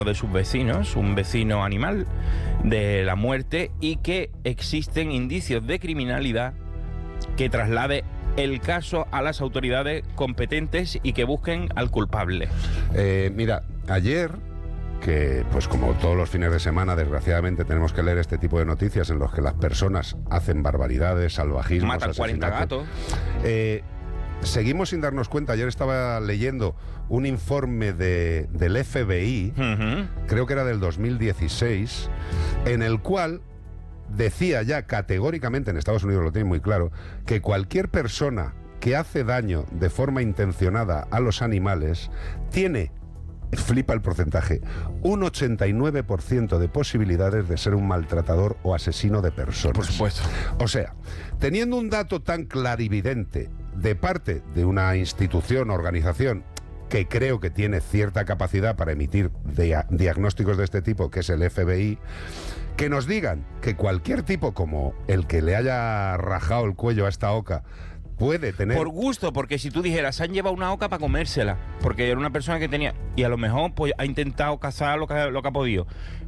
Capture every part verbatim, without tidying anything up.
de sus vecinos, un vecino animal, de la muerte, y que existen indicios de criminalidad que traslade el caso a las autoridades competentes y que busquen al culpable. Eh, mira, ayer, que pues como todos los fines de semana, desgraciadamente tenemos que leer este tipo de noticias en los que las personas hacen barbaridades, salvajismos, matan cuarenta gatos. Eh, seguimos sin darnos cuenta. Ayer estaba leyendo un informe de, del F B I, uh-huh. creo que era del dos mil dieciséis, en el cual decía ya categóricamente, en Estados Unidos lo tienen muy claro, que cualquier persona que hace daño de forma intencionada a los animales tiene, flipa el porcentaje, un ochenta y nueve por ciento de posibilidades de ser un maltratador o asesino de personas. Por supuesto. O sea, teniendo un dato tan clarividente de parte de una institución o organización que creo que tiene cierta capacidad para emitir dia- diagnósticos de este tipo, que es el F B I, que nos digan que cualquier tipo como el que le haya rajado el cuello a esta oca puede tener... Por gusto, porque si tú dijeras, se han llevado una oca para comérsela, porque era una persona que tenía... Y a lo mejor pues ha intentado cazar lo que, lo que ha podido,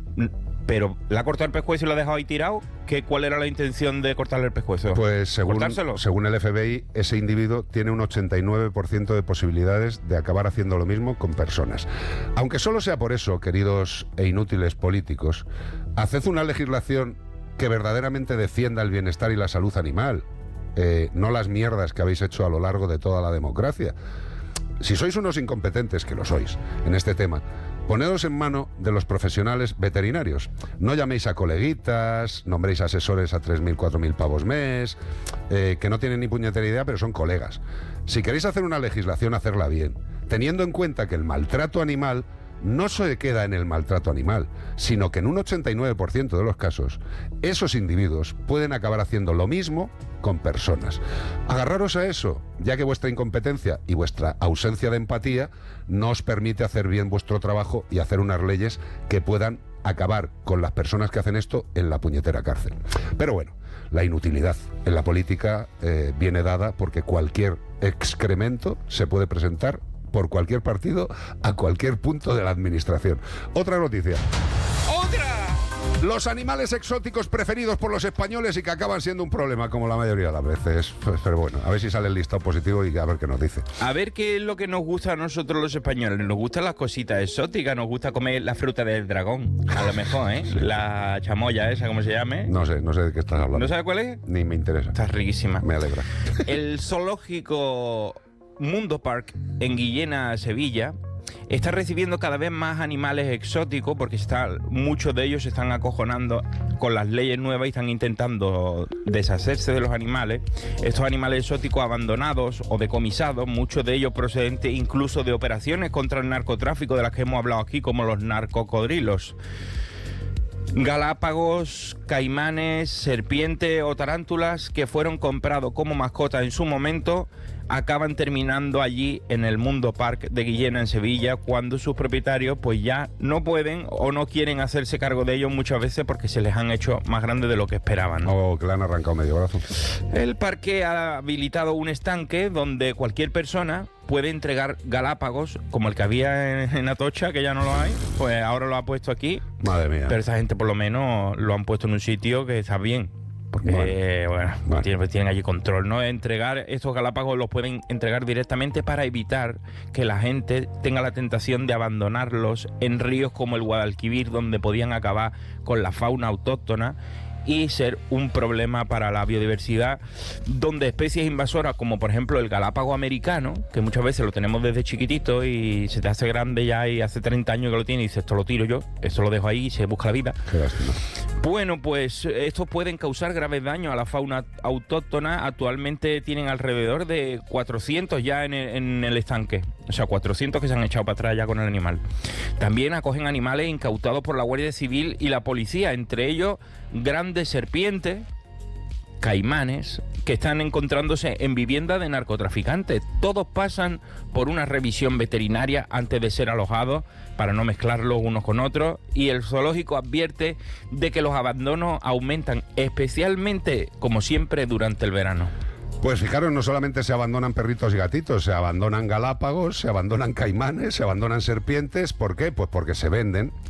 pero le ha cortado el pescuezo y lo ha dejado ahí tirado. ¿Qué, ¿Cuál era la intención de cortarle el pescuezo? Pues según, ¿cortárselo? Según el F B I, ese individuo tiene un ochenta y nueve por ciento de posibilidades de acabar haciendo lo mismo con personas. Aunque solo sea por eso, queridos e inútiles políticos, haced una legislación que verdaderamente defienda el bienestar y la salud animal, eh, no las mierdas que habéis hecho a lo largo de toda la democracia. Si sois unos incompetentes, que lo sois, en este tema, ponedos en mano de los profesionales veterinarios. No llaméis a coleguitas, nombréis asesores a tres mil, cuatro mil pavos mes, eh, que no tienen ni puñetera idea, pero son colegas. Si queréis hacer una legislación, hacerla bien, teniendo en cuenta que el maltrato animal no se queda en el maltrato animal, sino que en un ochenta y nueve por ciento de los casos, esos individuos pueden acabar haciendo lo mismo con personas. Agarraros a eso, ya que vuestra incompetencia y vuestra ausencia de empatía no os permite hacer bien vuestro trabajo y hacer unas leyes que puedan acabar con las personas que hacen esto en la puñetera cárcel. Pero bueno, la inutilidad en la política eh, viene dada porque cualquier excremento se puede presentar por cualquier partido a cualquier punto de la administración. Otra noticia. ¡Otra! Los animales exóticos preferidos por los españoles y que acaban siendo un problema, como la mayoría de las veces. Pues, pero bueno, a ver si sale el listado positivo y a ver qué nos dice. A ver qué es lo que nos gusta a nosotros los españoles. Nos gustan las cositas exóticas, nos gusta comer la fruta del dragón, a lo mejor, ¿eh? Sí. La chamoya esa, ¿cómo se llame? No sé, no sé de qué estás hablando. ¿No sabes cuál es? Ni me interesa. Está riquísima. Me alegra. El zoológico Mundo Park en Guillena, Sevilla, está recibiendo cada vez más animales exóticos porque está, muchos de ellos se están acojonando con las leyes nuevas y están intentando deshacerse de los animales. Estos animales exóticos abandonados o decomisados, muchos de ellos procedentes incluso de operaciones contra el narcotráfico de las que hemos hablado aquí, como los narcocodrilos. Galápagos, caimanes, serpientes o tarántulas que fueron comprados como mascota en su momento acaban terminando allí en el Mundo Park de Guillena en Sevilla, cuando sus propietarios pues ya no pueden o no quieren hacerse cargo de ellos muchas veces porque se les han hecho más grandes de lo que esperaban, ¿no? O que le han arrancado medio brazo. El parque ha habilitado un estanque donde cualquier persona puede entregar galápagos, como el que había en, en Atocha, que ya no lo hay, pues ahora lo ha puesto aquí. Madre mía. Pero esa gente por lo menos lo han puesto en un sitio que está bien. Porque, bueno, eh, bueno, bueno. Tienen, tienen allí control, ¿no? Entregar estos galápagos los pueden entregar directamente para evitar que la gente tenga la tentación de abandonarlos en ríos como el Guadalquivir, donde podían acabar con la fauna autóctona y ser un problema para la biodiversidad, donde especies invasoras como por ejemplo el galápago americano, que muchas veces lo tenemos desde chiquitito y se te hace grande ya y hace treinta años que lo tiene y dices, esto lo tiro yo, esto lo dejo ahí y se busca la vida. Qué lástima. Bueno, pues estos pueden causar graves daños a la fauna autóctona. Actualmente tienen alrededor de cuatrocientos ya en el, en el estanque. O sea, cuatrocientos que se han echado para atrás ya con el animal. También acogen animales incautados por la Guardia Civil y la policía, entre ellos grandes serpientes, caimanes, que están encontrándose en viviendas de narcotraficantes. Todos pasan por una revisión veterinaria antes de ser alojados para no mezclarlos unos con otros, y el zoológico advierte de que los abandonos aumentan, especialmente, como siempre, durante el verano. Pues fijaros, no solamente se abandonan perritos y gatitos, se abandonan galápagos, se abandonan caimanes, se abandonan serpientes. ¿Por qué? Pues porque se venden